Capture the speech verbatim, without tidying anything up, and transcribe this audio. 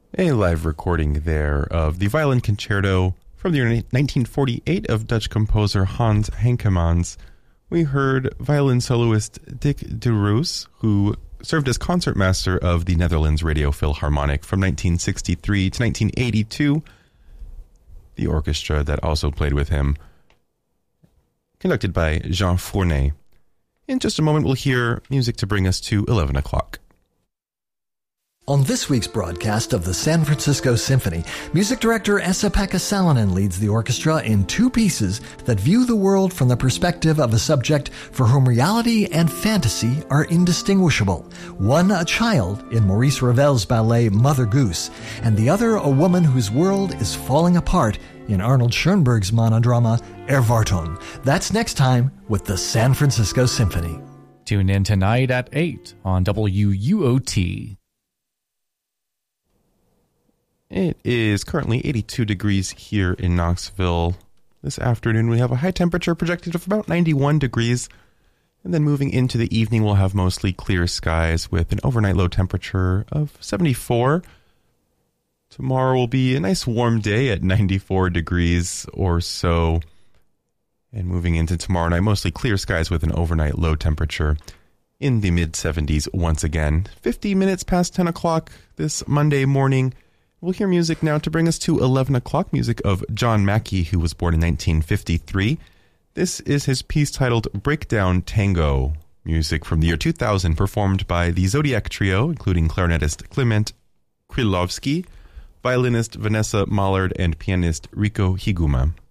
A live recording there of the violin concerto from the year nineteen forty-eight of Dutch composer Hans Henkemans. We heard violin soloist Dick de Roos, who served as concertmaster of the Netherlands Radio Philharmonic from nineteen sixty-three to nineteen eighty-two. The orchestra that also played with him, conducted by Jean Fournet. In just a moment, we'll hear music to bring us to eleven o'clock. On this week's broadcast of the San Francisco Symphony, music director Esa-Pekka Salonen leads the orchestra in two pieces that view the world from the perspective of a subject for whom reality and fantasy are indistinguishable. One a child in Maurice Ravel's ballet Mother Goose, and the other a woman whose world is falling apart in Arnold Schoenberg's monodrama Erwartung. That's next time with the San Francisco Symphony. Tune in tonight at eight on W U O T. It is currently eighty-two degrees here in Knoxville. This afternoon we have a high temperature projected of about ninety-one degrees. And then moving into the evening we'll have mostly clear skies with an overnight low temperature of seventy-four. Tomorrow will be a nice warm day at ninety-four degrees or so. And moving into tomorrow night, mostly clear skies with an overnight low temperature in the mid-seventies once again. fifty minutes past ten o'clock this Monday morning. We'll hear music now to bring us to eleven o'clock, music of John Mackey, who was born in nineteen fifty-three. This is his piece titled Breakdown Tango, music from the year two thousand, performed by the Zodiac Trio, including clarinetist Clement Krylovsky, violinist Vanessa Mollard, and pianist Rico Higuma.